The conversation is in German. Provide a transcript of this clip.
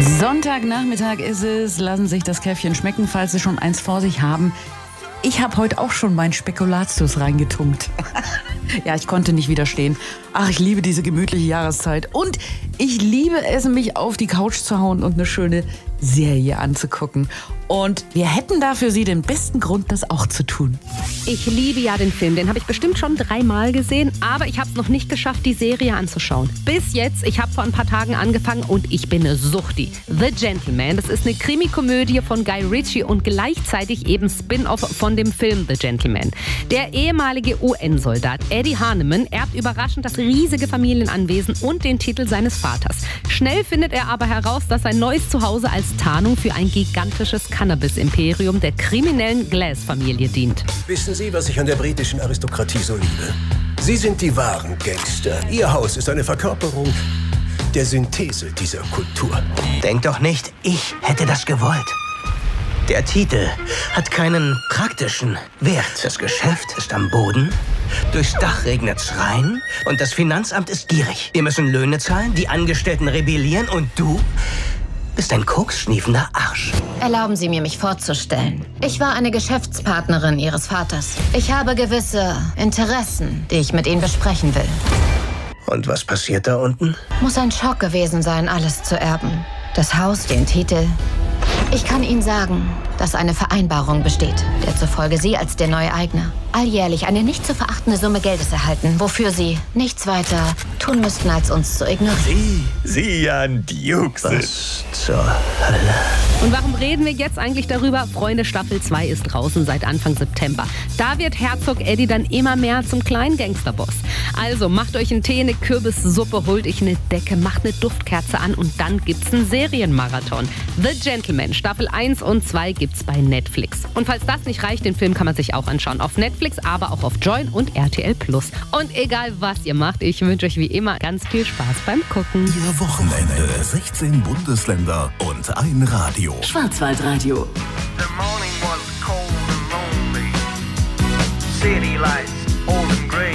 Sonntagnachmittag ist es. Lassen sich das Käffchen schmecken, falls Sie schon eins vor sich haben. Ich habe heute auch schon meinen Spekulatius reingetunkt. Ja, ich konnte nicht widerstehen. Ach, ich liebe diese gemütliche Jahreszeit. Und ich liebe es, mich auf die Couch zu hauen und eine schöne Serie anzugucken. Und wir hätten da für Sie den besten Grund, das auch zu tun. Ich liebe ja den Film, den habe ich bestimmt schon 3-mal gesehen, aber ich habe es noch nicht geschafft, die Serie anzuschauen. Bis jetzt, ich habe vor ein paar Tagen angefangen und ich bin eine Suchti. The Gentleman, das ist eine Krimikomödie von Guy Ritchie und gleichzeitig eben Spin-off von dem Film The Gentleman. Der ehemalige UN-Soldat Eddie Hahnemann erbt überraschend das riesige Familienanwesen und den Titel seines Vaters. Schnell findet er aber heraus, dass sein neues Zuhause als Tarnung für ein gigantisches Cannabis-Imperium der kriminellen Glass-Familie dient. Wissen Sie, was ich an der britischen Aristokratie so liebe? Sie sind die wahren Gangster. Ihr Haus ist eine Verkörperung der Synthese dieser Kultur. Denk doch nicht, ich hätte das gewollt. Der Titel hat keinen praktischen Wert. Das Geschäft ist am Boden, durchs Dach regnet's rein und das Finanzamt ist gierig. Wir müssen Löhne zahlen, die Angestellten rebellieren und du bist ein koksschniefender Arsch. Erlauben Sie mir, mich vorzustellen. Ich war eine Geschäftspartnerin Ihres Vaters. Ich habe gewisse Interessen, die ich mit Ihnen besprechen will. Und was passiert da unten? Muss ein Schock gewesen sein, alles zu erben. Das Haus, den Titel. Ich kann Ihnen sagen, dass eine Vereinbarung besteht, der zufolge Sie als der neue Eigner alljährlich eine nicht zu verachtende Summe Geldes erhalten, wofür Sie nichts weiter tun müssten, als uns zu ignorieren. Sie an Duke sind. Was zur Hölle? Und warum reden wir jetzt eigentlich darüber? Freunde, Staffel 2 ist draußen seit Anfang September. Da wird Herzog Eddie dann immer mehr zum kleinen Gangsterboss. Also macht euch einen Tee, eine Kürbissuppe, holt euch eine Decke, macht eine Duftkerze an und dann gibt's einen Serienmarathon. The Gentleman, Staffel 1 und 2 gibt's bei Netflix. Und falls das nicht reicht, den Film kann man sich auch anschauen. Auf Netflix, aber auch auf Join und RTL+. Und egal was ihr macht, ich wünsche euch wie immer ganz viel Spaß beim Gucken. Ihr Wochenende. 16 Bundesländer und ein Radio. Schwarzwaldradio. The morning was cold and lonely. City lights, old and gray.